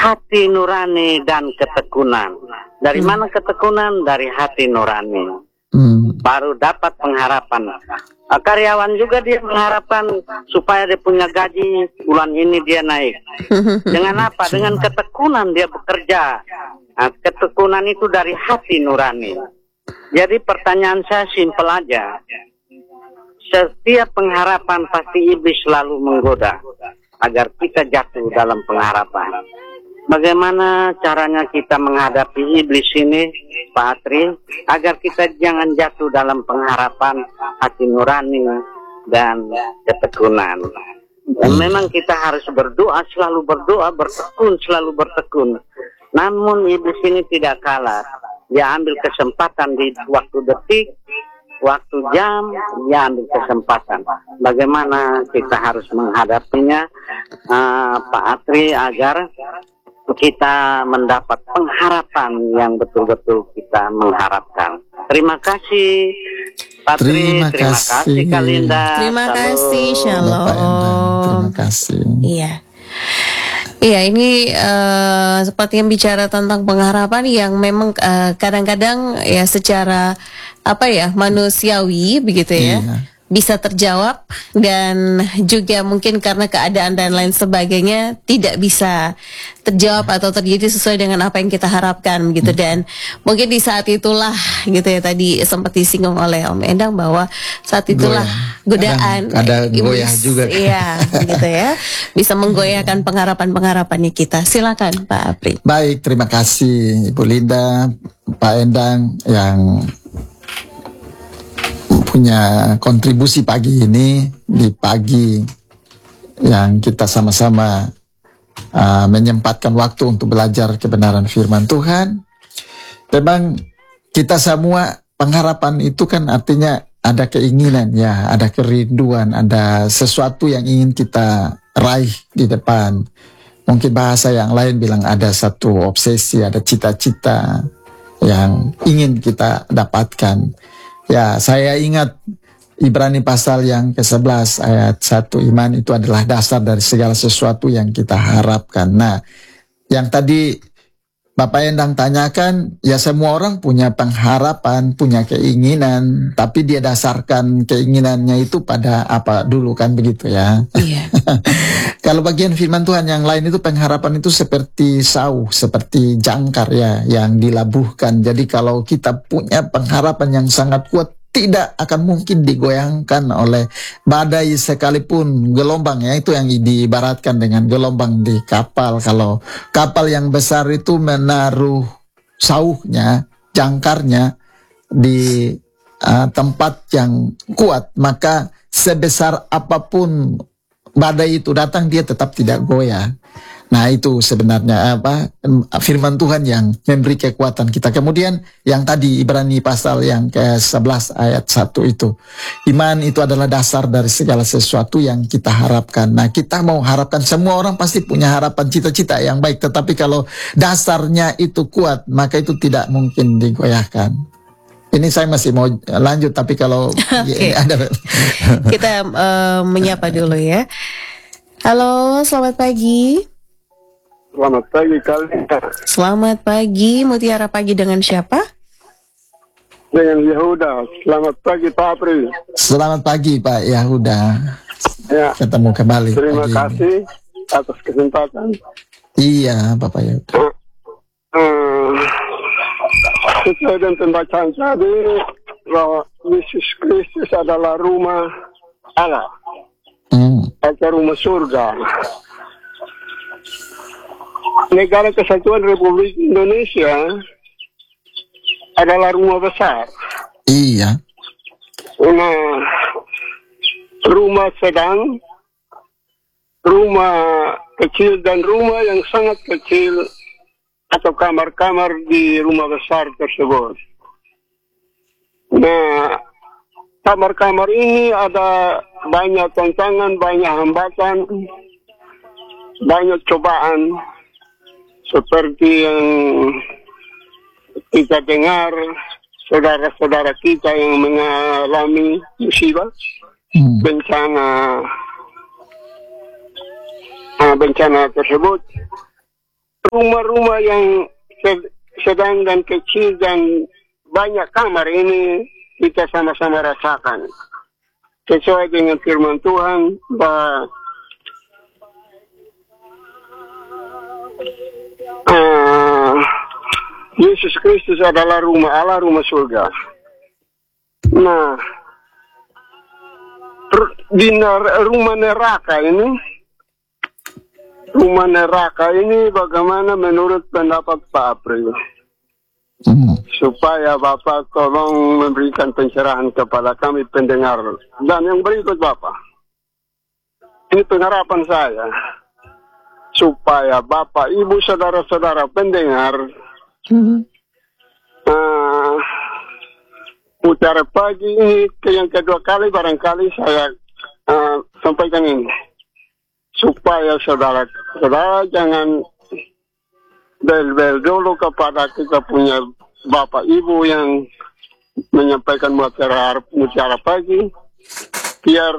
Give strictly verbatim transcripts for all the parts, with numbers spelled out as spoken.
hati nurani dan ketekunan. Dari hmm. mana ketekunan? Dari hati nurani. Hmm. Baru dapat pengharapan. Karyawan juga dia mengharapkan supaya dia punya gaji bulan ini dia naik. Dengan apa? Dengan ketekunan dia bekerja. Nah, ketekunan itu dari hati nurani. Jadi pertanyaan saya simpel aja. Setiap pengharapan pasti iblis selalu menggoda agar kita jatuh dalam pengharapan. Bagaimana caranya kita menghadapi iblis ini, Pak Atri, agar kita jangan jatuh dalam pengharapan hati nurani dan ketekunan. Dan memang kita harus berdoa, selalu berdoa, bertekun, selalu bertekun. Namun iblis ini tidak kalah. Dia ambil kesempatan di waktu detik, waktu jam, dia ambil kesempatan. Bagaimana kita harus menghadapinya, uh, Pak Atri, agar kita mendapat pengharapan yang betul-betul kita mengharapkan. Terima kasih, Pak Tri. Terima, terima kasih, Kak Linda. Terima Shalom. kasih, Shalom. Terima kasih. Iya. Iya, ini uh, seperti yang bicara tentang pengharapan yang memang uh, kadang-kadang ya secara apa ya manusiawi begitu ya. Iya. Bisa terjawab, dan juga mungkin karena keadaan dan lain sebagainya tidak bisa terjawab atau terjadi sesuai dengan apa yang kita harapkan gitu. Dan mungkin di saat itulah gitu ya, tadi sempat disinggung oleh Om Endang bahwa saat itulah goyah. godaan ada goyah juga iya gitu ya, bisa menggoyahkan pengharapan-pengharapannya kita. Silakan Pak Apri. Baik, terima kasih Ibu Linda, Pak Endang yang punya kontribusi pagi ini, di pagi yang kita sama-sama uh, menyempatkan waktu untuk belajar kebenaran firman Tuhan. Memang kita semua, pengharapan itu kan artinya ada keinginan ya, ada kerinduan, ada sesuatu yang ingin kita raih di depan. Mungkin bahasa yang lain bilang ada satu obsesi, ada cita-cita yang ingin kita dapatkan. Ya, saya ingat Ibrani pasal yang ke sebelas ayat satu, iman itu adalah dasar dari segala sesuatu yang kita harapkan. Nah, yang tadi Bapak Endang tanyakan, ya semua orang punya pengharapan, punya keinginan, tapi dia dasarkan keinginannya itu pada apa dulu, kan begitu ya. Iya. Kalau bagian firman Tuhan yang lain itu pengharapan itu seperti sauh, seperti jangkar ya, yang dilabuhkan. Jadi kalau kita punya pengharapan yang sangat kuat, tidak akan mungkin digoyangkan oleh badai sekalipun gelombang ya. Itu yang diibaratkan dengan gelombang di kapal. Kalau kapal yang besar itu menaruh sauhnya, jangkarnya di uh, tempat yang kuat, maka sebesar apapun badai itu datang, dia tetap tidak goyah. Nah, itu sebenarnya apa firman Tuhan yang memberi kekuatan kita. Kemudian yang tadi Ibrani pasal yang ke sebelas ayat satu itu, iman itu adalah dasar dari segala sesuatu yang kita harapkan. Nah, kita mau harapkan, semua orang pasti punya harapan, cita-cita yang baik, tetapi kalau dasarnya itu kuat, maka itu tidak mungkin digoyahkan. Ini saya masih mau lanjut, tapi kalau okay. ya, ada kita uh, menyapa dulu ya. Halo, selamat pagi. Selamat pagi kalian. Selamat pagi, Mutiara Pagi dengan siapa? Dengan Yahuda. Selamat pagi Pak Apri. Selamat pagi Pak Yahuda. Ya. Ketemu kembali. Terima pagi kasih ini. atas kesempatan. Iya Bapak Yahuda. Uh, sesuai dengan pembacaan tadi bahwa Yesus Kristus adalah rumah Allah, hmm. atau rumah surga. Negara Kesatuan Republik Indonesia adalah rumah besar. Iya. Nah, rumah sedang, rumah kecil, dan rumah yang sangat kecil atau kamar-kamar di rumah besar tersebut. Nah, kamar-kamar ini ada banyak tantangan, banyak hambatan, banyak cobaan, seperti yang kita dengar saudara-saudara kita yang mengalami musibah, hmm. bencana, uh, bencana tersebut. rumah-rumah yang sedang dan kecil dan banyak kamar ini kita sama-sama rasakan. Sesuai dengan firman Tuhan bahwa uh, Yesus Kristus adalah rumah Allah, rumah surga. Nah, di ner- rumah neraka ini, rumah neraka ini bagaimana menurut pendapat Pak April? Hmm. Supaya Bapak tolong memberikan pencerahan kepada kami pendengar. Dan yang berikut Bapak, ini pengharapan saya, supaya Bapak, Ibu, saudara-saudara pendengar, hmm. uh, Mutiara Pagi ini ke yang kedua kali barangkali saya uh, sampaikan ini, supaya saudara-saudara jangan bel-bel dulu kepada kita punya Bapak Ibu yang menyampaikan mutiara, mutiara pagi, biar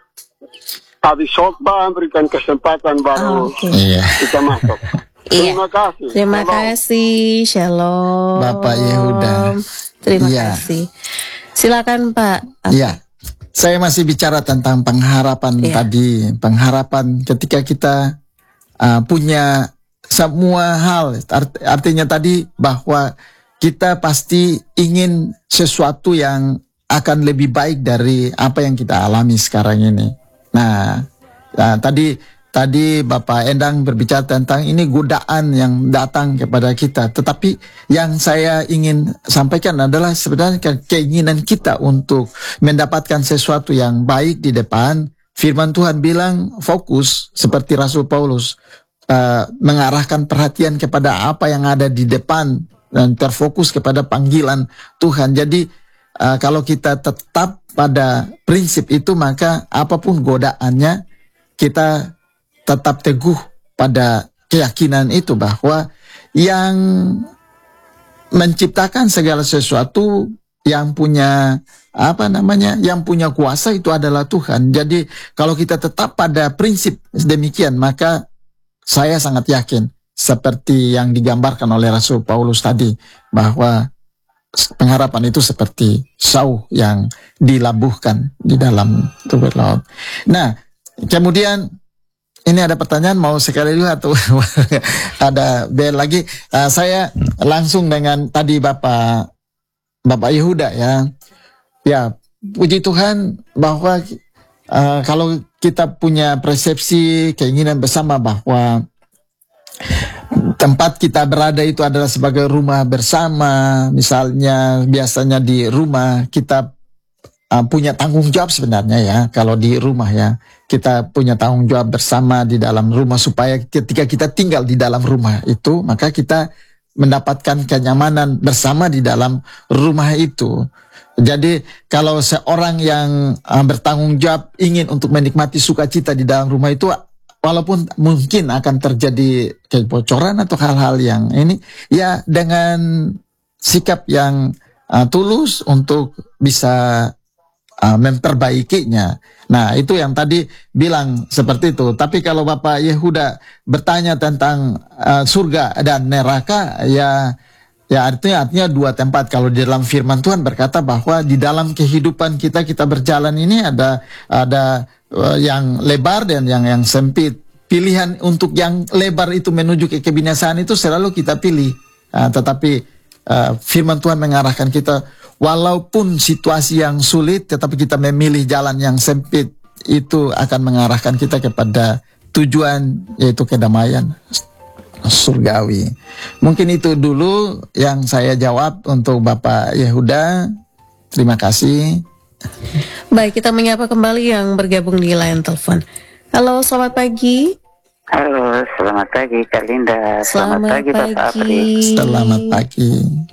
habis khotbah berikan kesempatan baru oh, okay. kita masuk. Terima kasih. Terima Shalom. kasih. Shalom. Bapak Yehuda. Terima ya. kasih. Silakan Pak. Iya. Saya masih bicara tentang pengharapan ya. tadi, pengharapan ketika kita uh, punya semua hal, art, artinya tadi bahwa kita pasti ingin sesuatu yang akan lebih baik dari apa yang kita alami sekarang ini. Nah, nah tadi tadi Bapak Endang berbicara tentang ini godaan yang datang kepada kita. Tetapi yang saya ingin sampaikan adalah sebenarnya keinginan kita untuk mendapatkan sesuatu yang baik di depan. Firman Tuhan bilang fokus seperti Rasul Paulus. Uh, mengarahkan perhatian kepada apa yang ada di depan dan terfokus kepada panggilan Tuhan. Jadi uh, kalau kita tetap pada prinsip itu, maka apapun godaannya kita tetap teguh pada keyakinan itu bahwa yang menciptakan segala sesuatu, yang punya apa namanya, yang punya kuasa itu adalah Tuhan. Jadi kalau kita tetap pada prinsip demikian, maka saya sangat yakin seperti yang digambarkan oleh Rasul Paulus tadi, bahwa pengharapan itu seperti sauh yang dilabuhkan di dalam tubir laut. Nah, kemudian ini ada pertanyaan, mau sekali dulu atau ada bel lagi? Uh, saya langsung dengan tadi Bapak Bapak Yehuda ya. Ya, puji Tuhan bahwa Uh, kalau kita punya persepsi keinginan bersama bahwa tempat kita berada itu adalah sebagai rumah bersama, misalnya biasanya di rumah kita uh, punya tanggung jawab sebenarnya ya, kalau di rumah ya kita punya tanggung jawab bersama di dalam rumah supaya ketika kita tinggal di dalam rumah itu maka kita mendapatkan kenyamanan bersama di dalam rumah itu. Jadi kalau seorang yang uh, bertanggung jawab ingin untuk menikmati sukacita di dalam rumah itu, walaupun mungkin akan terjadi kebocoran atau hal-hal yang ini, ya dengan sikap yang uh, tulus untuk bisa uh, memperbaikinya. Nah itu yang tadi bilang seperti itu. Tapi kalau Bapak Yehuda bertanya tentang uh, surga dan neraka, ya Ya artinya artinya dua tempat. Kalau di dalam firman Tuhan berkata bahwa di dalam kehidupan kita kita berjalan ini ada ada uh, yang lebar dan yang yang sempit. Pilihan untuk yang lebar itu menuju ke kebinasaan itu selalu kita pilih. Uh, tetapi uh, firman Tuhan mengarahkan kita walaupun situasi yang sulit, tetapi kita memilih jalan yang sempit, itu akan mengarahkan kita kepada tujuan, yaitu kedamaian surgawi. Mungkin itu dulu yang saya jawab untuk Bapak Yehuda. Terima kasih. Baik, kita menyapa kembali yang bergabung di line telepon. Halo, selamat pagi. Halo, selamat pagi Kak Linda. Selamat, selamat pagi, pagi Bapak Apri. Selamat pagi.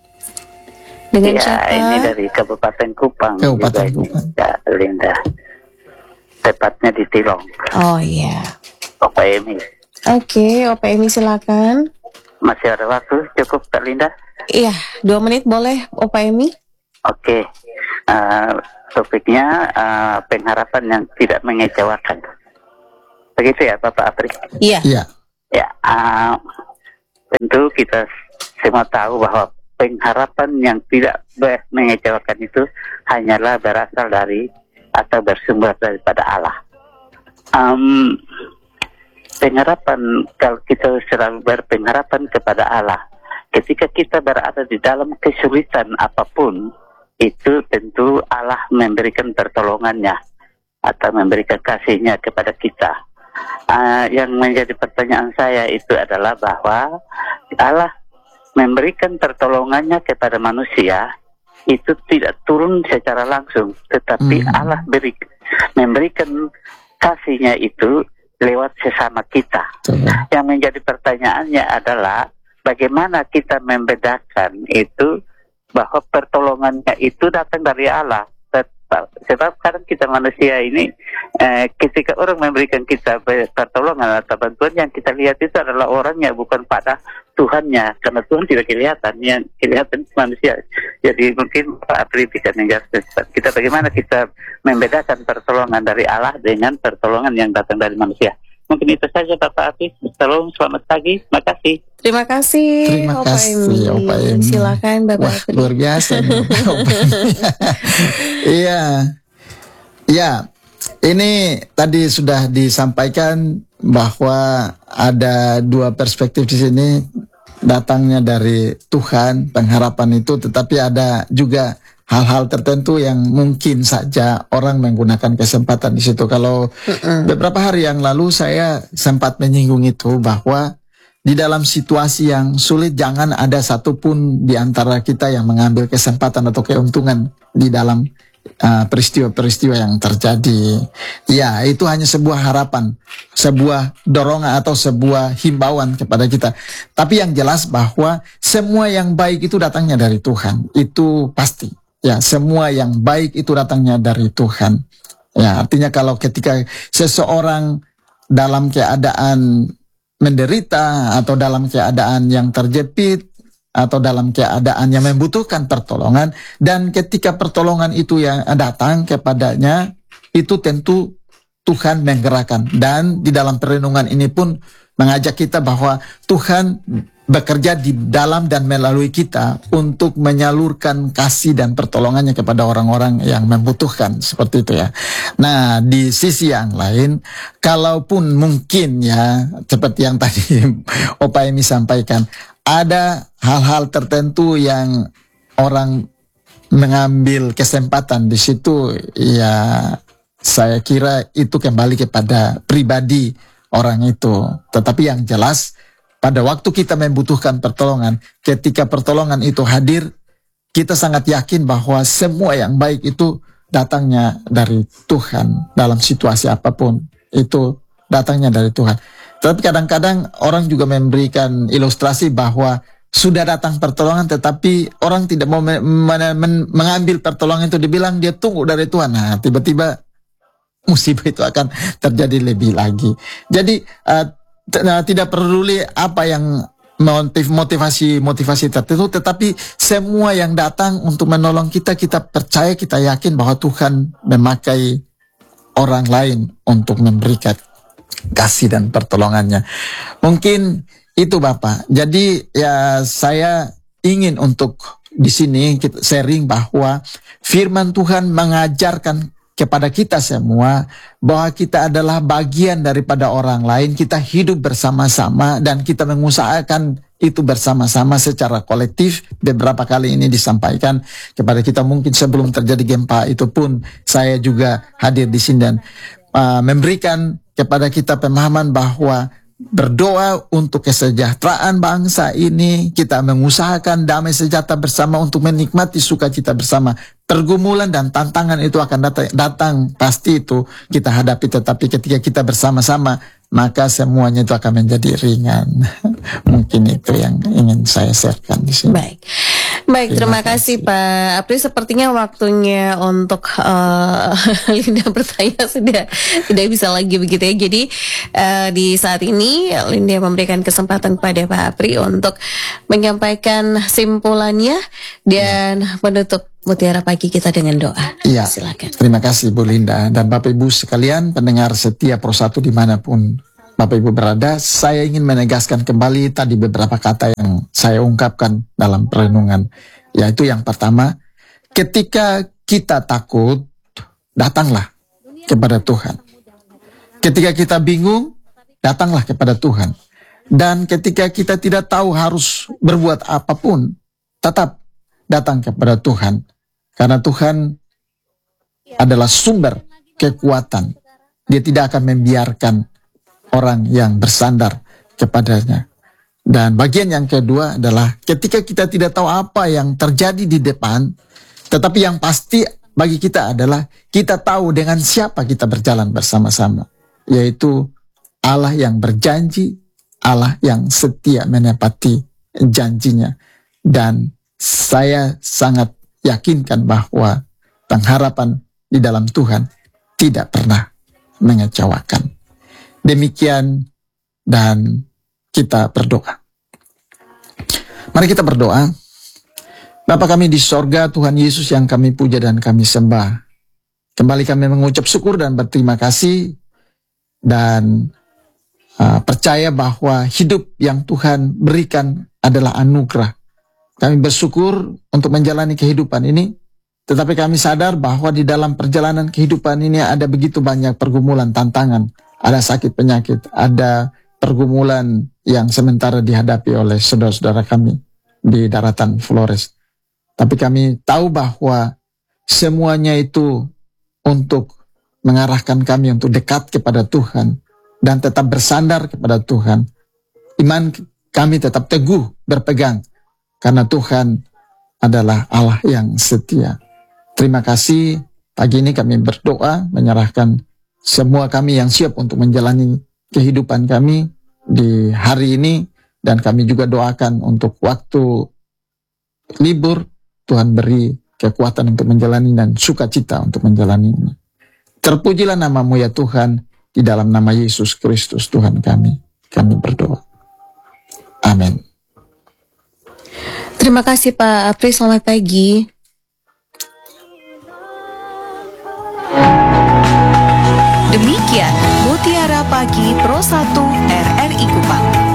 Dengan ya, siapa? Ini dari Kabupaten Kupang. Kabupaten Kupang. Kak Linda. Tepatnya di Tilong. Oh iya. Bapak Emi. Oke, O P M I silakan. Masih ada waktu cukup Kak Linda? Iya, dua menit boleh O P M I. Oke, uh, topiknya uh, pengharapan yang tidak mengecewakan. Begitu ya Bapak Apri? Iya. Iya. Ya, uh, tentu kita semua tahu bahwa pengharapan yang tidak mengecewakan itu hanyalah berasal dari atau bersumber daripada Allah. Um, pengharapan, kalau kita selalu berpengharapan kepada Allah, ketika kita berada di dalam kesulitan apapun, itu tentu Allah memberikan pertolongannya atau memberikan kasihnya kepada kita. Uh, yang menjadi pertanyaan saya itu adalah bahwa Allah memberikan pertolongannya kepada manusia itu tidak turun secara langsung, tetapi hmm. Allah beri, memberikan kasihnya itu lewat sesama kita. Coba. Yang menjadi pertanyaannya adalah bagaimana kita membedakan itu bahwa pertolongannya itu datang dari Allah. Sebab kadang kita manusia ini eh, ketika orang memberikan kita pertolongan atau bantuan, yang kita lihat itu adalah orangnya, bukan pada Tuhannya, karena Tuhan tidak kelihatan, yang kelihatan manusia. Jadi mungkin Pak Apri bisa menjelaskan kita bagaimana kita membedakan pertolongan dari Allah dengan pertolongan yang datang dari manusia. Mungkin itu saja Bapak Apri. Salam, selamat pagi, terima kasih. Terima kasih. Terima kasih, Opa Emi. Silakan Bapak Wah, Apri. luar biasa. Iya, iya. Ini tadi sudah disampaikan bahwa ada dua perspektif di sini, datangnya dari Tuhan, pengharapan itu, tetapi ada juga hal-hal tertentu yang mungkin saja orang menggunakan kesempatan di situ. Kalau uh-uh. beberapa hari yang lalu saya sempat menyinggung itu, bahwa di dalam situasi yang sulit jangan ada satupun di antara kita yang mengambil kesempatan atau keuntungan di dalam uh, peristiwa-peristiwa yang terjadi. Ya, itu hanya sebuah harapan, sebuah dorongan atau sebuah himbauan kepada kita. Tapi yang jelas bahwa semua yang baik itu datangnya dari Tuhan. Itu pasti. Ya, semua yang baik itu datangnya dari Tuhan. Ya, artinya kalau ketika seseorang dalam keadaan menderita atau dalam keadaan yang terjepit atau dalam keadaan yang membutuhkan pertolongan, dan ketika pertolongan itu yang datang kepadanya, itu tentu Tuhan menggerakkan. Dan di dalam perenungan ini pun mengajak kita bahwa Tuhan bekerja di dalam dan melalui kita untuk menyalurkan kasih dan pertolongannya kepada orang-orang yang membutuhkan, seperti itu ya. Nah, di sisi yang lain, kalaupun mungkin ya, seperti yang tadi Opa Emi sampaikan, ada hal-hal tertentu yang orang mengambil kesempatan di situ, ya saya kira itu kembali kepada pribadi orang itu. Tetapi yang jelas, pada waktu kita membutuhkan pertolongan, ketika pertolongan itu hadir, kita sangat yakin bahwa semua yang baik itu datangnya dari Tuhan. Dalam situasi apapun, itu datangnya dari Tuhan. Tapi kadang-kadang orang juga memberikan ilustrasi bahwa sudah datang pertolongan, tetapi orang tidak mau me- me- me- mengambil pertolongan itu, dibilang dia tunggu dari Tuhan. Nah, tiba-tiba musibah itu akan terjadi lebih lagi. Jadi, uh, Nah, tidak peduli apa yang motiv, motivasi motivasi tertentu, tetapi semua yang datang untuk menolong kita, kita percaya, kita yakin bahwa Tuhan memakai orang lain untuk memberikan kasih dan pertolongannya. Mungkin itu Bapak. Jadi ya saya ingin untuk di sini kita sharing bahwa firman Tuhan mengajarkan kepada kita semua bahwa kita adalah bagian daripada orang lain, kita hidup bersama-sama dan kita mengusahakan itu bersama-sama secara kolektif. Beberapa kali ini disampaikan kepada kita, mungkin sebelum terjadi gempa itu pun saya juga hadir di sini dan uh, memberikan kepada kita pemahaman bahwa berdoa untuk kesejahteraan bangsa ini, kita mengusahakan damai sejahtera bersama untuk menikmati sukacita bersama. Pergumulan dan tantangan itu akan datang, datang pasti itu kita hadapi, tetapi ketika kita bersama-sama, maka semuanya itu akan menjadi ringan. Mungkin itu yang ingin saya sharekan di sini. Baik, baik, terima, terima kasih Pak Apri. Sepertinya waktunya untuk uh, Linda bertanya sudah tidak bisa lagi begitu ya. Jadi uh, di saat ini Linda memberikan kesempatan kepada Pak Apri untuk menyampaikan simpulannya dan ya. menutup Mutiara Pagi kita dengan doa. Iya, silakan. Terima kasih Bu Linda dan Bapak Ibu sekalian pendengar setia Pro satu dimanapun Bapak Ibu berada, saya ingin menegaskan kembali tadi beberapa kata yang saya ungkapkan dalam perenungan. Yaitu yang pertama, ketika kita takut, datanglah kepada Tuhan. Ketika kita bingung, datanglah kepada Tuhan. Dan ketika kita tidak tahu harus berbuat apapun, tetap datang kepada Tuhan. Karena Tuhan adalah sumber kekuatan. Dia tidak akan membiarkan orang yang bersandar kepadanya. Dan bagian yang kedua adalah ketika kita tidak tahu apa yang terjadi di depan, tetapi yang pasti bagi kita adalah kita tahu dengan siapa kita berjalan bersama-sama, yaitu Allah yang berjanji, Allah yang setia menepati janjinya. Dan saya sangat yakinkan bahwa pengharapan di dalam Tuhan tidak pernah mengecewakan. Demikian, dan kita berdoa. Mari kita berdoa. Bapa kami di sorga, Tuhan Yesus yang kami puja dan kami sembah, kembali kami mengucap syukur dan berterima kasih, dan uh, percaya bahwa hidup yang Tuhan berikan adalah anugerah. Kami bersyukur untuk menjalani kehidupan ini, tetapi kami sadar bahwa di dalam perjalanan kehidupan ini ada begitu banyak pergumulan, tantangan, ada sakit penyakit, ada pergumulan yang sementara dihadapi oleh saudara-saudara kami di daratan Flores. Tapi kami tahu bahwa semuanya itu untuk mengarahkan kami untuk dekat kepada Tuhan dan tetap bersandar kepada Tuhan. Iman kami tetap teguh berpegang karena Tuhan adalah Allah yang setia. Terima kasih, pagi ini kami berdoa menyerahkan semua kami yang siap untuk menjalani kehidupan kami di hari ini, dan kami juga doakan untuk waktu libur, Tuhan beri kekuatan untuk menjalani dan sukacita untuk menjalaninya. Terpujilah nama-Mu ya Tuhan, di dalam nama Yesus Kristus Tuhan kami, kami berdoa. Amin. Terima kasih Pak Apri, selamat pagi. Demikian Mutiara Pagi Pro satu R R I Kupang.